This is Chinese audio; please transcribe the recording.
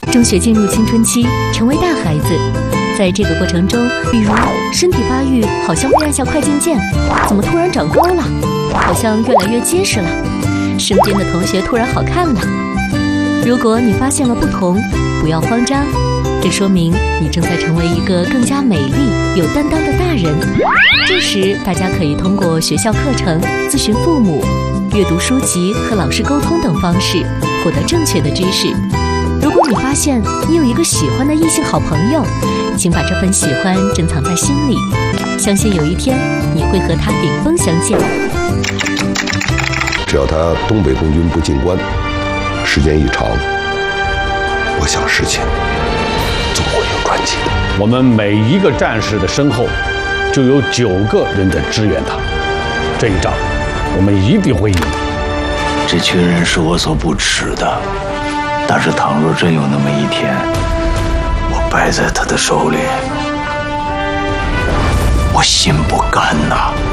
中学进入青春期，成为大孩子。在这个过程中，比如身体发育好像被按下快进键，怎么突然长高了？好像越来越结实了。身边的同学突然好看了。如果你发现了不同，不要慌张，这说明你正在成为一个更加美丽、有担当的大人。这时，大家可以通过学校课程、咨询父母、阅读书籍和老师沟通等方式，获得正确的知识。如果你发现你有一个喜欢的异性好朋友，请把这份喜欢珍藏在心里，相信有一天你会和他顶峰相见。 只要他东北空军不进关，时间一长，我想事情总会有转机的。 我们每一个战士的身后，就有9个人在支援他。这一仗，我们一定会赢。 这群人是我所不耻的，但是倘若真有那么一天，我败在他的手里，我心不甘呐。